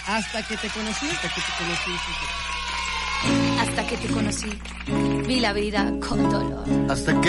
Hasta que te conocí. Hasta que te conocí, vi la vida con dolor. Hasta que